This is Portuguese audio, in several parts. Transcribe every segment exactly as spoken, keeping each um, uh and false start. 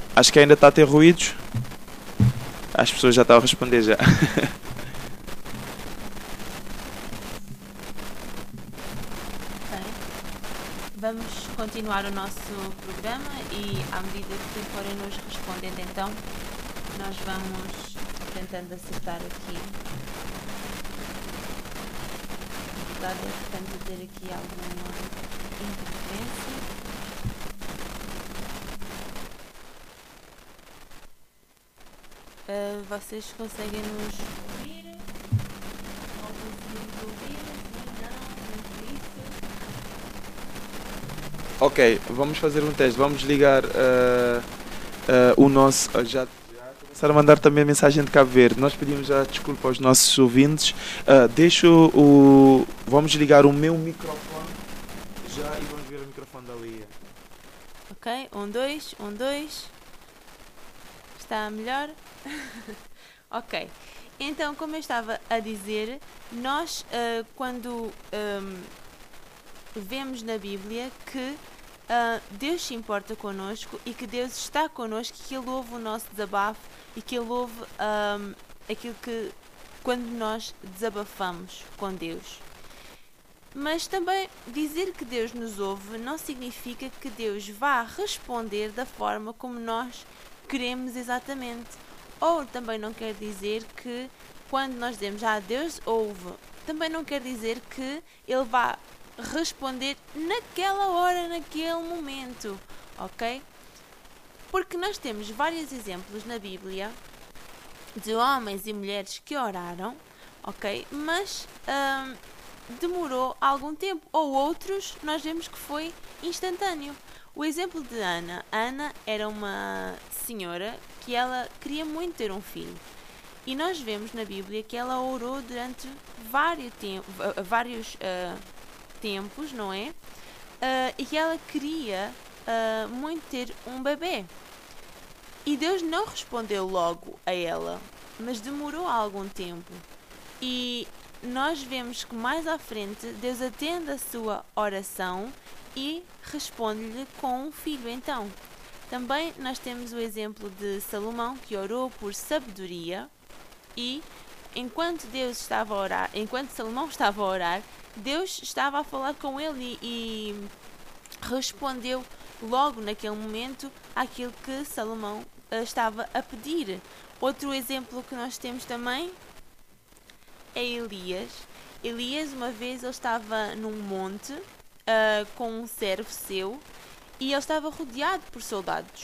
Acho que ainda está a ter ruídos. As pessoas já estão a responder já. Ok. Vamos continuar o nosso programa e à medida que forem nos respondendo então, nós vamos tentando acertar aqui. Dá de repente ter aqui alguma interferência. Uh, vocês conseguem nos ouvir? Não conseguimos ouvir? Sim, não, muito isso. Ok, vamos fazer um teste. Vamos ligar uh, uh, o nosso. Uh, já, já começaram a mandar também a mensagem de Cabo Verde. Nós pedimos já desculpa aos nossos ouvintes. Uh, deixo o. Vamos ligar o meu microfone já e vamos ver o microfone da Lia. Ok, um, dois, um, dois. Está melhor? Ok. Então, como eu estava a dizer, nós uh, quando um, vemos na Bíblia que uh, Deus se importa connosco e que Deus está connosco, que Ele ouve o nosso desabafo e que Ele ouve um, aquilo que quando nós desabafamos com Deus. Mas também dizer que Deus nos ouve não significa que Deus vá responder da forma como nós queremos exatamente. Ou também não quer dizer que quando nós dizemos ah, Deus ouve, também não quer dizer que Ele vá responder naquela hora, naquele momento, ok? Porque nós temos vários exemplos na Bíblia de homens e mulheres que oraram, ok? Mas hum, demorou algum tempo, ou outros nós vemos que foi instantâneo. O exemplo de Ana. Ana era uma senhora que ela queria muito ter um filho. E nós vemos na Bíblia que ela orou durante vários, temp vários uh, tempos, não é? Uh, e que ela queria uh, muito ter um bebê. E Deus não respondeu logo a ela, mas demorou algum tempo. E nós vemos que mais à frente Deus atende a sua oração e responde-lhe com um filho. Então, também nós temos o exemplo de Salomão, que orou por sabedoria e enquanto Deus estava a orar, enquanto Salomão estava a orar, Deus estava a falar com ele e, e respondeu logo naquele momento aquilo que Salomão uh, estava a pedir. Outro exemplo que nós temos também é Elias. Elias, uma vez, ele estava num monte uh, com um servo seu e ele estava rodeado por soldados.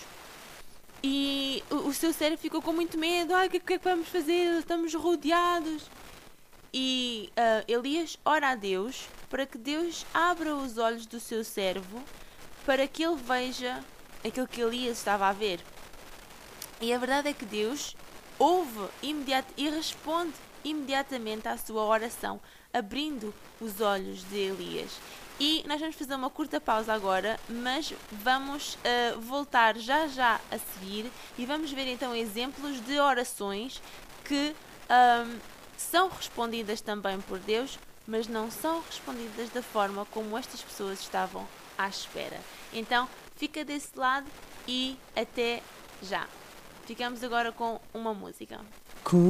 E o, o seu servo ficou com muito medo. Ai, o que, que é que vamos fazer? Estamos rodeados. E uh, Elias ora a Deus para que Deus abra os olhos do seu servo para que ele veja aquilo que Elias estava a ver. E a verdade é que Deus ouve imediat e responde imediatamente à sua oração, abrindo os olhos de Elias. E nós vamos fazer uma curta pausa agora, mas vamos uh, voltar já já a seguir e vamos ver então exemplos de orações que um, são respondidas também por Deus, mas não são respondidas da forma como estas pessoas estavam à espera. Então, fica desse lado e até já. Ficamos agora com uma música.